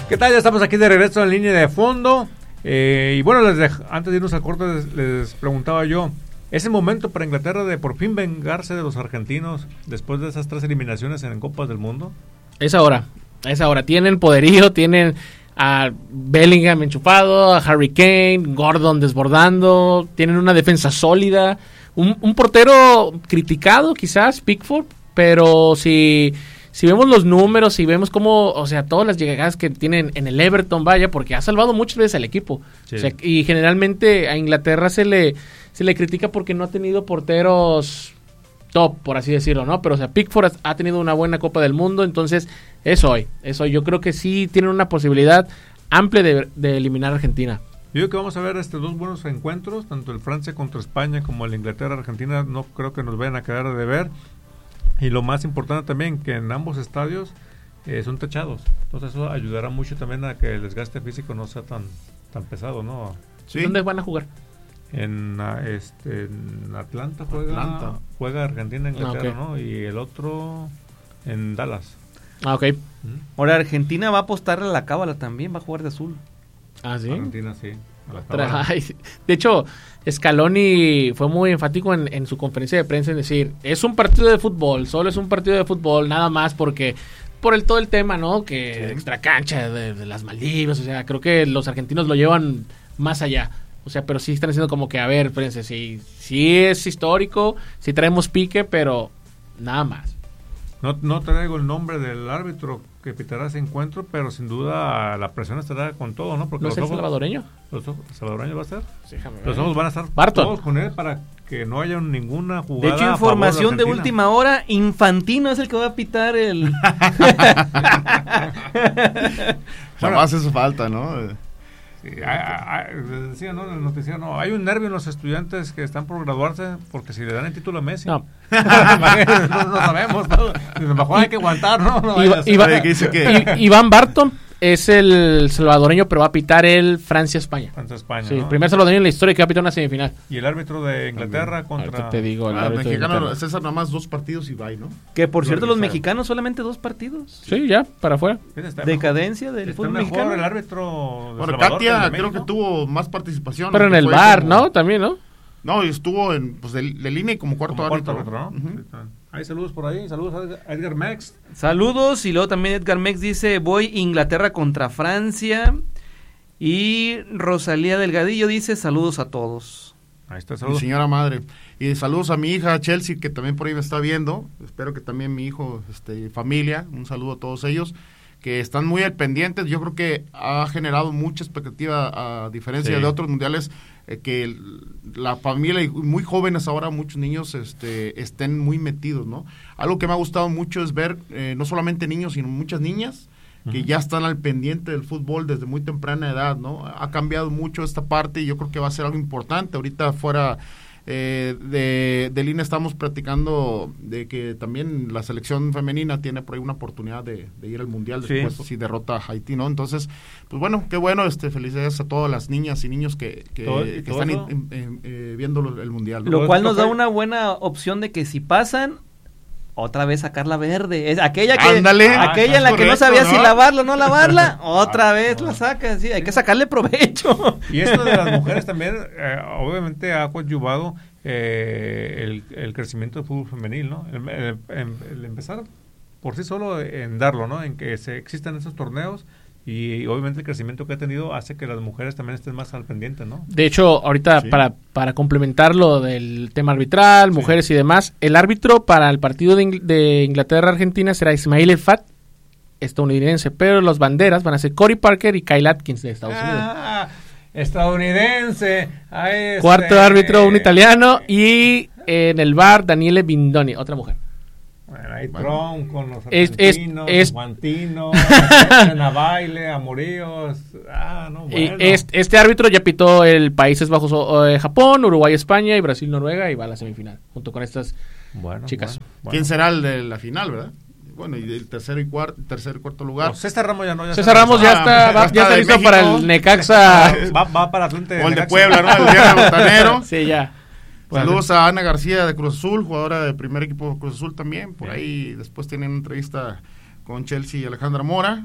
¿Qué tal? Ya estamos aquí de regreso en línea de fondo. Y bueno, antes de irnos al corte les preguntaba yo, ¿es el momento para Inglaterra de por fin vengarse de los argentinos después de esas 3 eliminaciones en Copas del Mundo? Es ahora. Tienen poderío, tienen a Bellingham enchufado, a Harry Kane, Gordon desbordando, tienen una defensa sólida, un portero criticado quizás, Pickford, pero si vemos los números, si vemos cómo, o sea, todas las llegadas que tienen en el Everton, vaya, porque ha salvado muchas veces al equipo. Sí. O sea, y generalmente a Inglaterra se le critica porque no ha tenido porteros top, por así decirlo, ¿no? Pero, o sea, Pickford ha tenido una buena Copa del Mundo, entonces es hoy. Yo creo que sí tienen una posibilidad amplia de eliminar a Argentina. Yo creo que vamos a ver 2 buenos encuentros, tanto el Francia contra España como el Inglaterra-Argentina, no creo que nos vayan a quedar de ver. Y lo más importante también, que en ambos estadios son techados. Entonces eso ayudará mucho también a que el desgaste físico no sea tan pesado, ¿no? ¿Sí? ¿Dónde van a jugar? En Atlanta juega Argentina, Inglaterra, okay. ¿No? Y el otro en Dallas. Ok. Ahora Argentina va a apostarle a la cábala también, va a jugar de azul. Ah, ¿sí? Argentina, sí. De hecho, Scaloni fue muy enfático en su conferencia de prensa en decir, es un partido de fútbol, solo es un partido de fútbol, nada más porque por todo el tema, ¿no? Que sí. Extra cancha de las Maldivas, o sea, creo que los argentinos lo llevan más allá. O sea, pero sí están diciendo como que, a ver, espérense, sí es histórico, sí traemos pique, pero nada más. No traigo el nombre del árbitro que pitará ese encuentro, pero sin duda la presión estará con todo, ¿no? Porque ¿No es el salvadoreño? ¿El salvadoreño va a estar? Sí, los ojos van a estar Barton. Todos con él para que no haya ninguna jugada. De hecho, información de última hora, Infantino es el que va a pitar el... Jamás eso falta, ¿no? Decía, ¿no? En el noticiero, hay un nervio en los estudiantes que están por graduarse porque si le dan el título a Messi. No. No sabemos, ¿no? A lo mejor hay que aguantar, ¿no? Iván Barton es el salvadoreño, pero va a pitar el Francia-España. Francia-España, sí, ¿no? El primer salvadoreño en la historia que va a pitar una semifinal. Y el árbitro de Inglaterra contra... Te digo, el árbitro mexicano, César, nada más 2 partidos y bye, ¿no? Que por cierto, los mexicanos solamente 2 partidos. Sí, ya, para afuera. Decadencia del fútbol mexicano. El árbitro de bueno, Katia creo que tuvo más participación. Pero en el VAR, ¿no? También, ¿no? No, estuvo de línea y como cuarto árbitro. ¿No? Uh-huh. Hay saludos por ahí, saludos a Edgar Mex. Saludos, y luego también Edgar Mex dice, voy Inglaterra contra Francia. Y Rosalía Delgadillo dice, saludos a todos. Ahí está, saludos. Mi señora madre. Y saludos a mi hija Chelsea, que también por ahí me está viendo. Espero que también mi hijo, familia, un saludo a todos ellos, que están muy al pendientes. Yo creo que ha generado mucha expectativa, a diferencia de otros mundiales, que la familia y muy jóvenes ahora, muchos niños estén muy metidos, ¿no? Algo que me ha gustado mucho es ver no solamente niños, sino muchas niñas que ya están al pendiente del fútbol desde muy temprana edad, ¿no? Ha cambiado mucho esta parte y yo creo que va a ser algo importante. Ahorita fuera de línea estamos platicando de que también la selección femenina tiene por ahí una oportunidad de ir al mundial después si derrota a Haití, ¿no? Entonces, pues bueno, qué bueno, felicidades a todas las niñas y niños que están viendo el mundial, ¿no? Lo cual nos da una buena opción de que si pasan, otra vez sacar la verde, es aquella en la que no sabía si lavarla o no lavarla, otra vez la saca, sí, hay que sacarle provecho. Y esto de las mujeres también, obviamente ha coadyuvado el crecimiento del fútbol femenil, ¿no? El empezar por sí solo en darlo, ¿no? En que existan esos torneos. Y obviamente el crecimiento que ha tenido hace que las mujeres también estén más al pendiente, ¿no? De hecho, ahorita para complementar lo del tema arbitral, mujeres y demás, el árbitro para el partido de Inglaterra-Argentina será Ismail El-Fat, estadounidense, pero los banderas van a ser Cory Parker y Kyle Atkins de Estados Unidos. Estadounidense. Cuarto árbitro, un italiano, y en el VAR Daniele Bindoni, otra mujer. Bueno, hay Tron con los argentinos, Guantino, Baile, Amoríos. Bueno. Este árbitro ya pitó el Países Bajos, Japón, Uruguay, España y Brasil, Noruega, y va a la semifinal junto con estas chicas. Bueno. ¿Quién será el de la final, verdad? Bueno, y el tercer y cuarto lugar. César Ramos ya no. César Ramos ya está listo para el Necaxa. Va para Atlante. O el de Puebla, ¿no? El Diana Botanero. Sí, ya. Saludos a Ana García de Cruz Azul, jugadora del primer equipo de Cruz Azul también. Por ahí después tienen una entrevista con Chelsea y Alejandra Mora,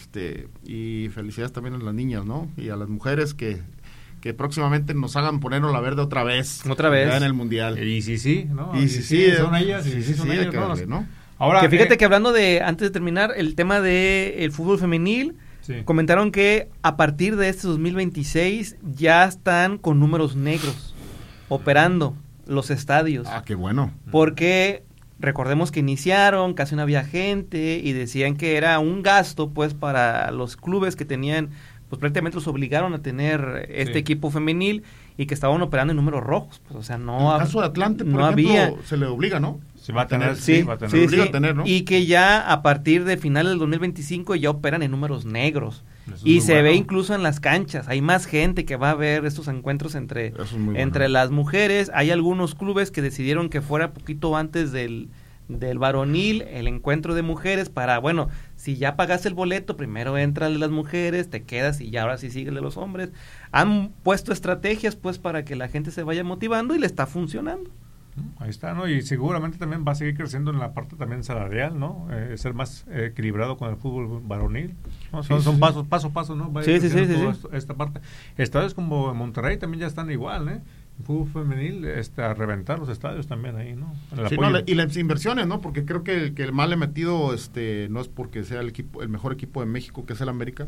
y felicidades también a las niñas, ¿no? Y a las mujeres que próximamente nos hagan ponernos la verde otra vez ya en el Mundial. Y sí, ¿no? Y sí, son ellas, y sí son ellas, ¿no? Ahora, que fíjate que hablando antes de terminar, el tema del fútbol femenil, comentaron que a partir de este 2026 ya están con números negros operando los estadios. Qué bueno. Porque recordemos que iniciaron, casi no había gente y decían que era un gasto pues para los clubes que tenían, pues prácticamente los obligaron a tener este equipo femenil y que estaban operando en números rojos. Pues, o sea, no en el caso de Atlante, por ejemplo, había. Se le obliga, ¿no? Sí, va a tener, sí, obliga a tener, ¿no? Y que ya a partir de finales del 2025 ya operan en números negros. Y se ve incluso en las canchas, hay más gente que va a ver estos encuentros entre las mujeres. Hay algunos clubes que decidieron que fuera poquito antes del varonil el encuentro de mujeres para, bueno, si ya pagaste el boleto, primero entra el de las mujeres, te quedas y ya ahora sí sigue el de los hombres. Han puesto estrategias pues para que la gente se vaya motivando y le está funcionando. Ahí está, ¿no? Y seguramente también va a seguir creciendo en la parte también salarial, ¿no? Ser más equilibrado con el fútbol varonil, ¿no? Son paso a paso, ¿no? Va esta parte. Estadios como Monterrey también ya están igual, ¿eh? El fútbol femenil a reventar los estadios también ahí, ¿no? Y las inversiones, ¿no? Porque creo que el mal he metido no es porque sea el mejor equipo de México, que es el América.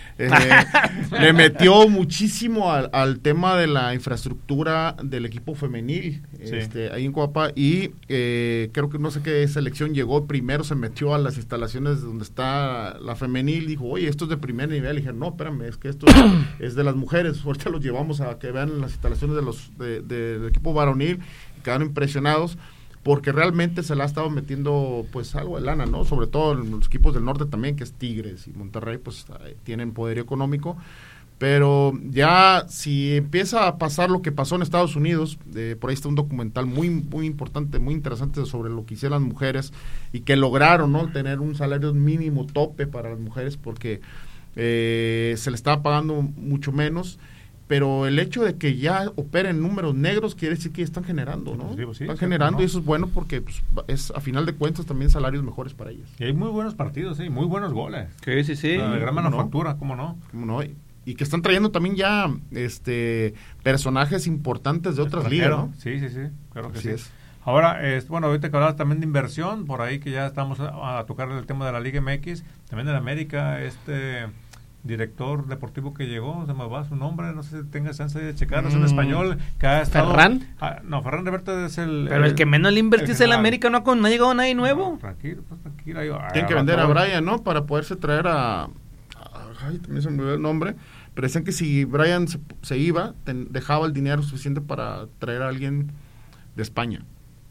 Le metió muchísimo al tema de la infraestructura del equipo femenil ahí en Coapa, y creo que no sé qué selección llegó primero, se metió a las instalaciones donde está la femenil, dijo, oye, esto es de primer nivel, y dije, no, espérame, es que esto es de las mujeres, ahorita los llevamos a que vean las instalaciones del equipo varonil, y quedaron impresionados, porque realmente se le ha estado metiendo pues algo de lana, ¿no? Sobre todo en los equipos del norte también, que es Tigres y Monterrey, pues tienen poder económico, pero ya si empieza a pasar lo que pasó en Estados Unidos, por ahí está un documental muy muy importante, muy interesante sobre lo que hicieron las mujeres y que lograron, ¿no? Tener un salario mínimo tope para las mujeres porque se le estaba pagando mucho menos. Pero el hecho de que ya operen números negros quiere decir que están generando, ¿no? Están generando, y eso es bueno porque pues, es a final de cuentas también salarios mejores para ellas. Y hay muy buenos partidos, muy buenos goles. Sí. De gran manufactura, ¿cómo no? Y que están trayendo también ya personajes importantes de otras ligas, ¿no? Sí, claro que Así sí. Es. Ahora, ahorita que hablabas también de inversión, por ahí que ya estamos a tocar el tema de la Liga MX, también de la América, director deportivo que llegó, se me va su nombre, no sé si tenga chance de checar, es un español que ha estado... ¿Ferran? Ferran Reverte es Pero el que menos le invertiste en la América, no ha llegado nadie nuevo. No, tranquilo. Tienen que vender a Brian, ¿no? Para poderse traer ay, también se me olvidó el nombre, pero decían que si Brian se iba, dejaba el dinero suficiente para traer a alguien de España.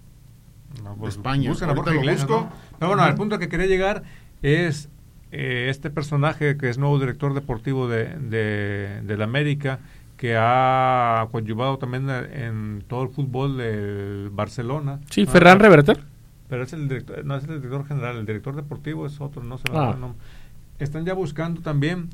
De España. Buscan a Borja Iglesias, ¿no? Pero bueno, al punto que quería llegar es... este personaje que es nuevo director deportivo de la América, que ha coadyuvado también en todo el fútbol del Barcelona. Sí, Ferran Reverte. Pero es el director, no es el director general, el director deportivo es otro, no se me acuerdo el nombre. Están ya buscando también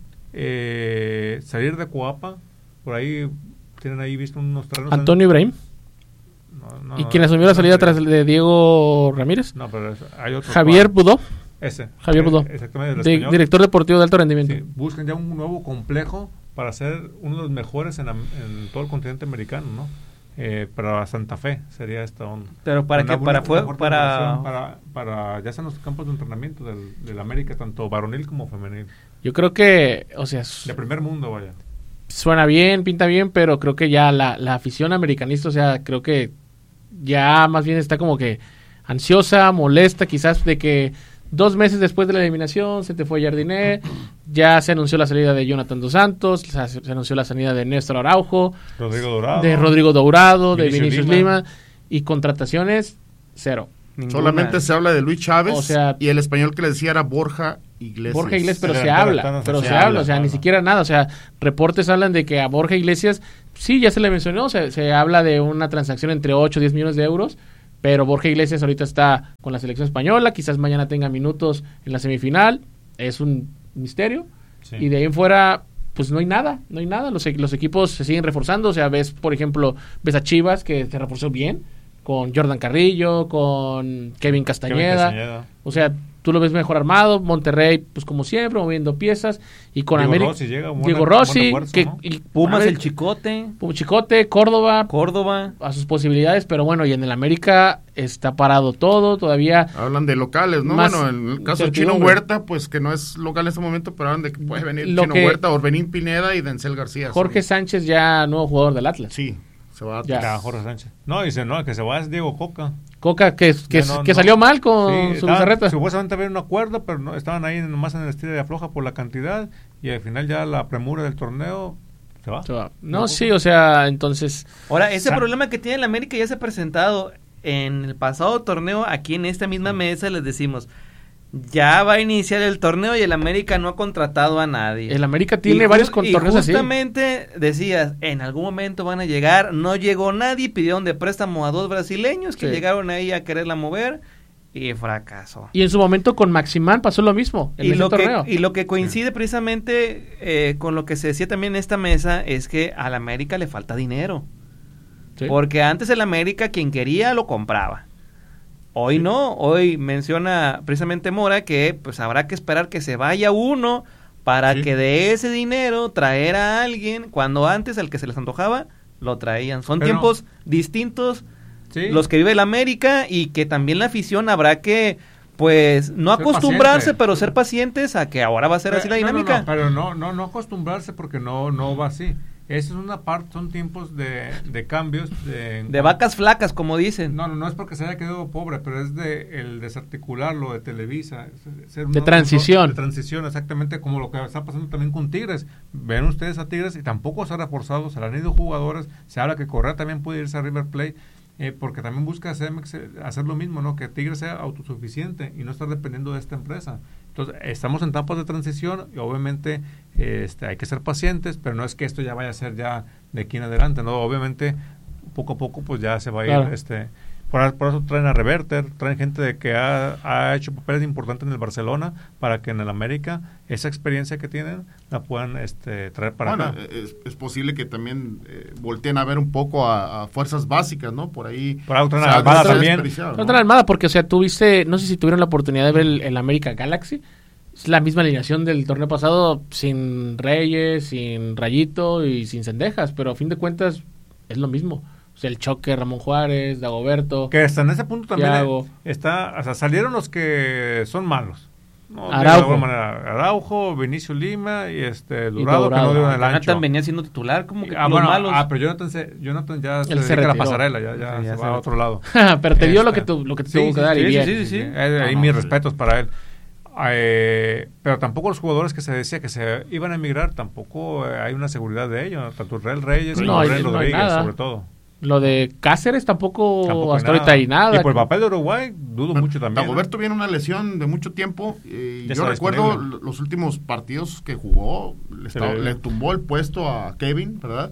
salir de Coapa, por ahí tienen ahí visto unos terrenos. Antonio Ibrahim. No, ¿Y quién asumió la salida tras de Diego Ramírez? No, pero hay otro. Javier Budó. Javier Budó, exactamente, director deportivo de alto rendimiento. Sí, buscan ya un nuevo complejo para ser uno de los mejores en todo el continente americano, ¿no? Para Santa Fe sería esta onda. Pero para qué, para ya sean los campos de entrenamiento del América, tanto varonil como femenil. Yo creo que, de primer mundo, vaya. Suena bien, pinta bien, pero creo que ya la afición americanista, creo que ya más bien está como que ansiosa, molesta, quizás de que 2 meses después de la eliminación se te fue Jardiné, ya se anunció la salida de Jonathan Dos Santos, se anunció la salida de Néstor Araujo, de Rodrigo Dourado, de Vinicius Lima, y contrataciones, 0. Ninguna. Solamente se habla de Luis Chávez, y el español que le decía era Borja Iglesias. Pero se habla, ni siquiera nada, reportes hablan de que a Borja Iglesias, sí, ya se le mencionó, se habla de una transacción entre 8 o 10 millones de euros, pero Borja Iglesias ahorita está con la selección española, quizás mañana tenga minutos en la semifinal, es un misterio, y de ahí en fuera, pues no hay nada, los equipos se siguen reforzando, ves, por ejemplo, ves a Chivas, que se reforzó bien, con Jordan Carrillo, con Kevin Castañeda, tú lo ves mejor armado. Monterrey, pues como siempre, moviendo piezas. Y con América. Diego Rossi. Y Pumas, el Chicote. Chicote, Córdoba. A sus posibilidades, pero bueno, y en el América está parado todo. Todavía. Hablan de locales, ¿no? Bueno, en el caso de Chino Huerta, pues que no es local en este momento, pero hablan de que puede venir Chino Huerta, Orbelín Pineda y Denzel García. Jorge Sánchez, ya nuevo jugador del Atlas. Sí. Se va a Jorge Sánchez. No, dice, no, que se va es Diego Coca. Coca, que salió mal con su Bizarreta. Supuestamente había un acuerdo, pero no, estaban ahí nomás en el estilo de afloja por la cantidad, y al final ya la premura del torneo se va. No, sí, o sea, entonces... Ahora, ese problema que tiene el América ya se ha presentado en el pasado torneo. Aquí en esta misma mesa les decimos... Ya va a iniciar el torneo y el América no ha contratado a nadie. El América tiene varios torneos así. Y justamente decías, en algún momento van a llegar, no llegó nadie, pidieron de préstamo a 2 brasileños que llegaron ahí a quererla mover y fracasó. Y en su momento con Maximán pasó lo mismo en ese torneo. Y lo que coincide precisamente con lo que se decía también en esta mesa es que al América le falta dinero. Sí. Porque antes el América quien quería lo compraba. Hoy no, hoy menciona precisamente Mora que pues habrá que esperar que se vaya uno para que de ese dinero traer a alguien, cuando antes al que se les antojaba lo traían. Son tiempos distintos los que vive el América, y que también la afición habrá que pues no acostumbrarse, pero ser pacientes a que ahora va a ser así la dinámica. Pero no acostumbrarse, porque no va así. Esa es una parte, son tiempos de cambios. De vacas flacas, como dicen. No es porque se haya quedado pobre, pero es el desarticularlo de Televisa. De transición. De transición, exactamente como lo que está pasando también con Tigres. Ven ustedes a Tigres y tampoco se ha reforzado, se le han ido jugadores. Se habla que Correa también puede irse a River Plate, porque también busca CMX hacer lo mismo, ¿no? Que Tigres sea autosuficiente y no estar dependiendo de esta empresa. Entonces, estamos en etapas de transición y obviamente hay que ser pacientes, pero no es que esto ya vaya a ser ya de aquí en adelante, ¿no? Obviamente, poco a poco, pues ya se va a ir, por eso traen a Reverter, traen gente que ha hecho papeles importantes en el Barcelona, para que en el América esa experiencia que tienen la puedan traer para acá. Es posible que también volteen a ver un poco a fuerzas básicas, ¿no? Por ahí. Por otra Almada también. Otra Almada, porque, o sea, tuviste, no sé si tuvieron la oportunidad de ver el América Galaxy. Es la misma alineación del torneo pasado, sin Reyes, sin Rayito y sin Cendejas, pero a fin de cuentas es lo mismo. O sea, el choque, Ramón Juárez, Dagoberto. Que hasta en ese punto también salieron los que son malos. ¿no? Araujo, Vinicio Lima y Dorado, que no dieron el ancho. Jonathan venía siendo titular, como que los malos. Pero Jonathan ya se dedica a la pasarela, ya se va a otro lado. Pero te dio lo que te tuvo que dar. Sí. Ahí mis respetos para él. Pero tampoco los jugadores que se decía que se iban a emigrar, tampoco hay una seguridad de ellos, tanto Israel Reyes como Israel Rodríguez, sobre todo. Lo de Cáceres tampoco hasta ahorita hay nada. Y por el papel de Uruguay dudo mucho también. Dagoberto viene una lesión de mucho tiempo. Yo recuerdo los últimos partidos que jugó, le tumbó el puesto a Kevin, ¿verdad?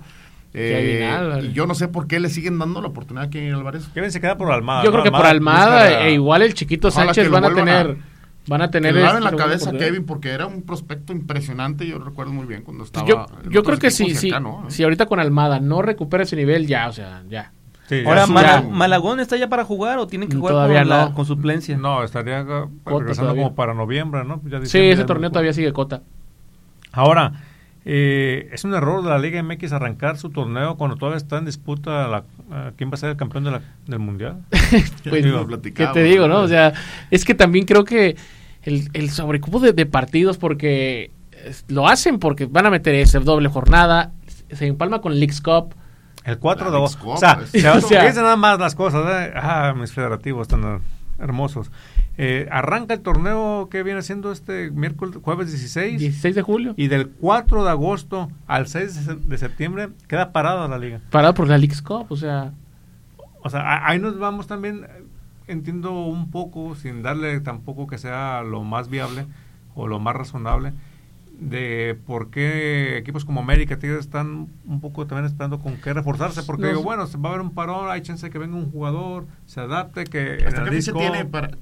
Y yo no sé por qué le siguen dando la oportunidad a Kevin Álvarez. Kevin se queda por Almada. Yo creo que por Almada, igual el Chiquito Sánchez van a tener que le en la cabeza a Kevin, porque era un prospecto impresionante. Yo recuerdo muy bien cuando estaba. Yo creo que si ahorita con Almada no recupera ese nivel, ya. Sí, ahora, ¿Malagón está ya para jugar o tiene que jugar con suplencia? No, estaría regresando como para noviembre, ¿no? Ese torneo todavía sigue Cota. Ahora, es un error de la Liga MX arrancar su torneo cuando todavía está en disputa quién va a ser el campeón del Mundial. Pues, ¿qué te digo, no? O sea, es que también creo que el sobrecupo de partidos, porque lo hacen porque van a meter ese doble jornada, se empalma con Leagues Cup. El 4 de agosto. O sea, dicen nada más las cosas, mis federativos tan hermosos. Arranca el torneo que viene siendo jueves 16 de julio, y del 4 de agosto al 6 de septiembre queda parada la liga. Parada por la Leagues Cup, o sea, ahí nos vamos también, entiendo un poco, sin darle tampoco que sea lo más viable o lo más razonable, de por qué equipos como América, Tigres están un poco también esperando con qué reforzarse, porque va a haber un parón, hay chance de que venga un jugador, se adapte, que hasta que se tiene para